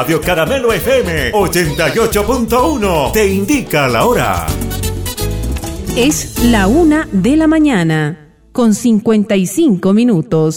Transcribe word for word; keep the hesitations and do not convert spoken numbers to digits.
Radio Caramelo F M ochenta y ocho punto uno te indica la hora. Es la una de la mañana, con cincuenta y cinco minutos.